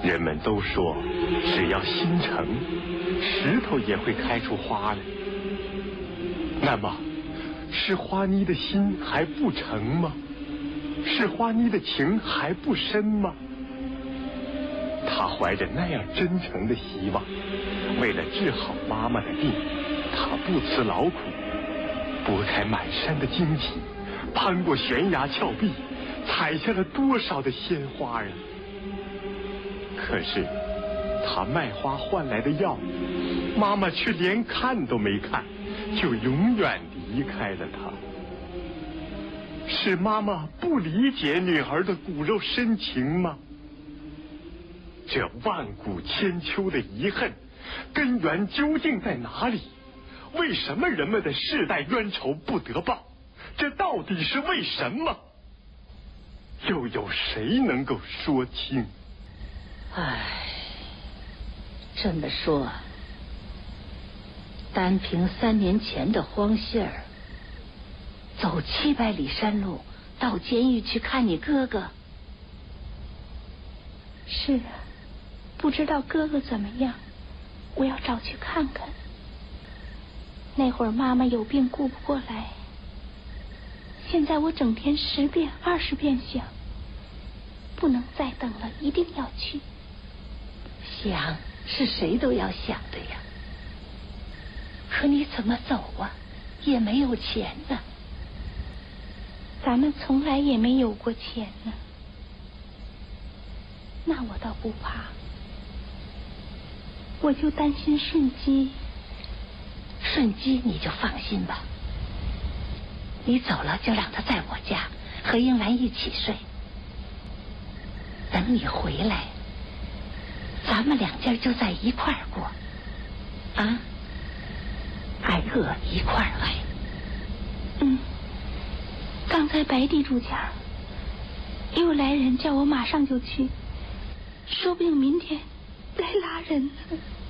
人们都说，只要心诚，石头也会开出花来。那么，是花妮的心还不诚吗？是花妮的情还不深吗？他怀着那样真诚的希望，为了治好妈妈的病，他不辞劳苦，拨开满山的荆棘，攀过悬崖峭壁，采下了多少的鲜花啊！可是他卖花换来的药，妈妈却连看都没看，就永远离开了他。是妈妈不理解女儿的骨肉深情吗？这万古千秋的遗恨，根源究竟在哪里？为什么人们的世代冤仇不得报？这到底是为什么？又有谁能够说清？ 唉，这么说，单凭3年前的荒信儿，走700里山路到监狱去看你哥哥。 是啊，不知道哥哥怎么样，我要找去看看。那会儿妈妈有病顾不过来，现在我整天10遍20遍想，不能再等了，一定要去。 想是谁都要想的呀，可你怎么走啊？也没有钱呢。 咱们从来也没有过钱呢。那我倒不怕，我就担心顺基。 顺基你就放心吧，你走了就让他在我家和英兰一起睡，等你回来，咱们2家就在一块儿过啊，挨饿一块儿挨。 刚才白地主家又来人叫我马上就去，说不定明天来拉人了。